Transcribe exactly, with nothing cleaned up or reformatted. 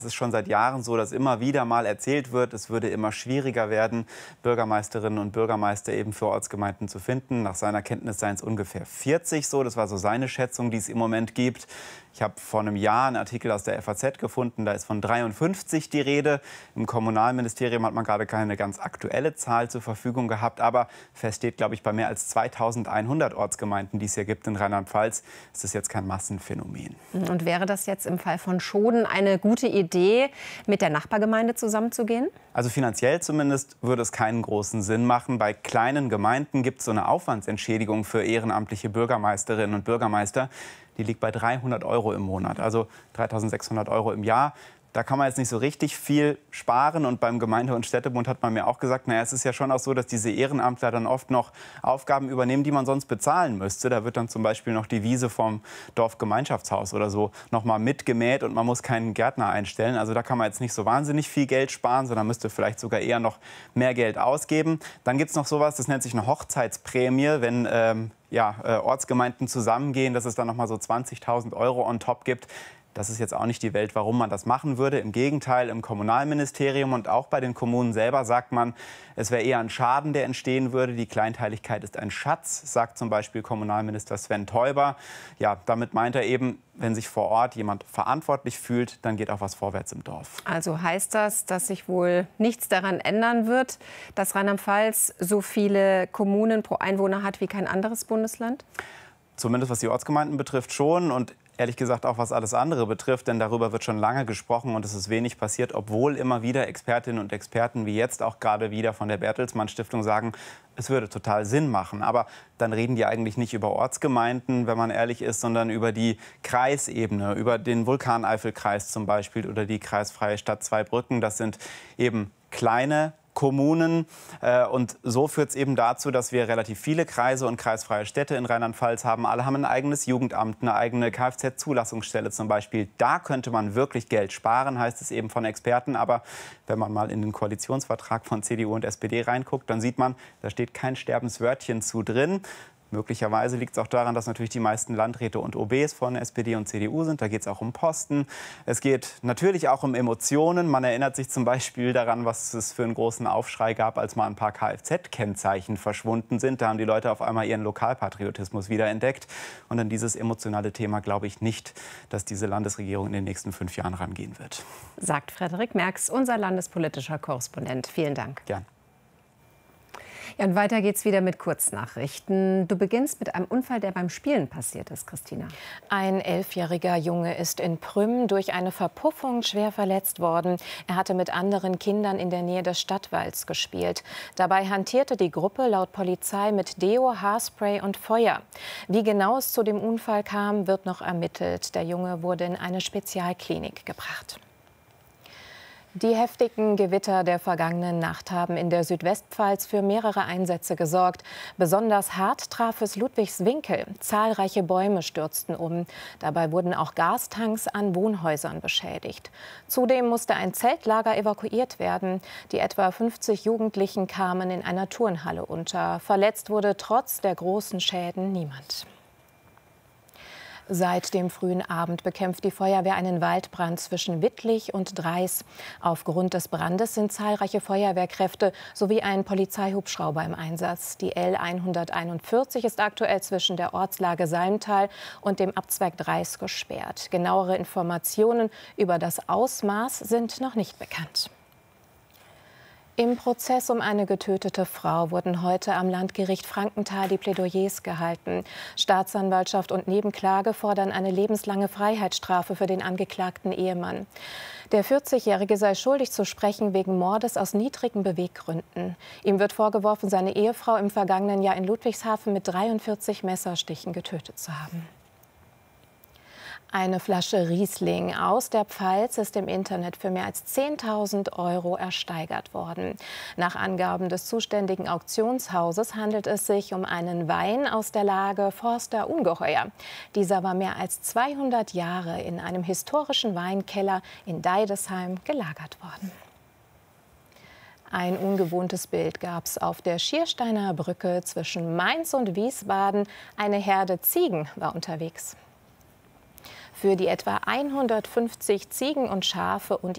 Es ist schon seit Jahren so, dass immer wieder mal erzählt wird, es würde immer schwieriger werden, Bürgermeisterinnen und Bürgermeister eben für Ortsgemeinden zu finden. Nach seiner Kenntnis seien es ungefähr vierzig so. Das war so seine Schätzung, die es im Moment gibt. Ich habe vor einem Jahr einen Artikel aus der F A Z gefunden, da ist von dreiundfünfzig die Rede. Im Kommunalministerium hat man gerade keine ganz aktuelle Zahl zur Verfügung gehabt. Aber fest steht, glaube ich, bei mehr als zweitausendeinhundert Ortsgemeinden, die es hier gibt in Rheinland-Pfalz, ist das jetzt kein Massenphänomen. Und wäre das jetzt im Fall von Schoden eine gute Idee, mit der Nachbargemeinde zusammenzugehen? Also finanziell zumindest würde es keinen großen Sinn machen. Bei kleinen Gemeinden gibt es so eine Aufwandsentschädigung für ehrenamtliche Bürgermeisterinnen und Bürgermeister. Die liegt bei dreihundert Euro im Monat, also dreitausendsechshundert Euro im Jahr. Da kann man jetzt nicht so richtig viel sparen. Und beim Gemeinde- und Städtebund hat man mir auch gesagt, naja, es ist ja schon auch so, dass diese Ehrenamtler dann oft noch Aufgaben übernehmen, die man sonst bezahlen müsste. Da wird dann zum Beispiel noch die Wiese vom Dorfgemeinschaftshaus oder so noch mal mitgemäht und man muss keinen Gärtner einstellen. Also da kann man jetzt nicht so wahnsinnig viel Geld sparen, sondern müsste vielleicht sogar eher noch mehr Geld ausgeben. Dann gibt es noch sowas, das nennt sich eine Hochzeitsprämie, wenn ähm, ja, äh, Ortsgemeinden zusammengehen, dass es dann noch mal so zwanzigtausend Euro on top gibt. Das ist jetzt auch nicht die Welt, warum man das machen würde. Im Gegenteil, im Kommunalministerium und auch bei den Kommunen selber sagt man, es wäre eher ein Schaden, der entstehen würde. Die Kleinteiligkeit ist ein Schatz, sagt zum Beispiel Kommunalminister Sven Teuber. Ja, damit meint er eben, wenn sich vor Ort jemand verantwortlich fühlt, dann geht auch was vorwärts im Dorf. Also heißt das, dass sich wohl nichts daran ändern wird, dass Rheinland-Pfalz so viele Kommunen pro Einwohner hat wie kein anderes Bundesland? Zumindest was die Ortsgemeinden betrifft schon und ehrlich gesagt auch was alles andere betrifft, denn darüber wird schon lange gesprochen und es ist wenig passiert, obwohl immer wieder Expertinnen und Experten, wie jetzt auch gerade wieder von der Bertelsmann Stiftung, sagen, es würde total Sinn machen. Aber dann reden die eigentlich nicht über Ortsgemeinden, wenn man ehrlich ist, sondern über die Kreisebene, über den Vulkaneifelkreis zum Beispiel oder die kreisfreie Stadt Zweibrücken. Das sind eben kleine Kommunen. Und so führt es eben dazu, dass wir relativ viele Kreise und kreisfreie Städte in Rheinland-Pfalz haben. Alle haben ein eigenes Jugendamt, eine eigene Kfz-Zulassungsstelle zum Beispiel. Da könnte man wirklich Geld sparen, heißt es eben von Experten. Aber wenn man mal in den Koalitionsvertrag von C D U und S P D reinguckt, dann sieht man, da steht kein Sterbenswörtchen zu drin. Möglicherweise liegt es auch daran, dass natürlich die meisten Landräte und O Bs von S P D und C D U sind. Da geht es auch um Posten. Es geht natürlich auch um Emotionen. Man erinnert sich zum Beispiel daran, was es für einen großen Aufschrei gab, als mal ein paar Kfz-Kennzeichen verschwunden sind. Da haben die Leute auf einmal ihren Lokalpatriotismus wiederentdeckt. Und an dieses emotionale Thema glaube ich nicht, dass diese Landesregierung in den nächsten fünf Jahren rangehen wird. Sagt Frederik Merx, unser landespolitischer Korrespondent. Vielen Dank. Gern. Ja, und weiter geht's wieder mit Kurznachrichten. Du beginnst mit einem Unfall, der beim Spielen passiert ist, Christina. Ein elfjähriger Junge ist in Prüm durch eine Verpuffung schwer verletzt worden. Er hatte mit anderen Kindern in der Nähe des Stadtwalds gespielt. Dabei hantierte die Gruppe laut Polizei mit Deo, Haarspray und Feuer. Wie genau es zu dem Unfall kam, wird noch ermittelt. Der Junge wurde in eine Spezialklinik gebracht. Die heftigen Gewitter der vergangenen Nacht haben in der Südwestpfalz für mehrere Einsätze gesorgt. Besonders hart traf es Ludwigswinkel. Zahlreiche Bäume stürzten um. Dabei wurden auch Gastanks an Wohnhäusern beschädigt. Zudem musste ein Zeltlager evakuiert werden. Die etwa fünfzig Jugendlichen kamen in einer Turnhalle unter. Verletzt wurde trotz der großen Schäden niemand. Seit dem frühen Abend bekämpft die Feuerwehr einen Waldbrand zwischen Wittlich und Dreis. Aufgrund des Brandes sind zahlreiche Feuerwehrkräfte sowie ein Polizeihubschrauber im Einsatz. Die L hunderteinundvierzig ist aktuell zwischen der Ortslage Salmtal und dem Abzweig Dreis gesperrt. Genauere Informationen über das Ausmaß sind noch nicht bekannt. Im Prozess um eine getötete Frau wurden heute am Landgericht Frankenthal die Plädoyers gehalten. Staatsanwaltschaft und Nebenklage fordern eine lebenslange Freiheitsstrafe für den angeklagten Ehemann. Der vierzigjährige sei schuldig zu sprechen wegen Mordes aus niedrigen Beweggründen. Ihm wird vorgeworfen, seine Ehefrau im vergangenen Jahr in Ludwigshafen mit dreiundvierzig Messerstichen getötet zu haben. Eine Flasche Riesling aus der Pfalz ist im Internet für mehr als zehntausend Euro ersteigert worden. Nach Angaben des zuständigen Auktionshauses handelt es sich um einen Wein aus der Lage Forster Ungeheuer. Dieser war mehr als zweihundert Jahre in einem historischen Weinkeller in Deidesheim gelagert worden. Ein ungewohntes Bild gab es auf der Schiersteiner Brücke zwischen Mainz und Wiesbaden. Eine Herde Ziegen war unterwegs. Für die etwa hundertfünfzig Ziegen und Schafe und